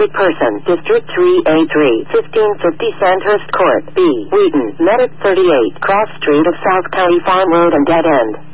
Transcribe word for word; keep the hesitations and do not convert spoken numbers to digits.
Wanted person, District three A three, fifteen fifty Sandhurst Court, B. Wheaton, Medic thirty-eight, Cross Street of South County Farm Road and Dead End.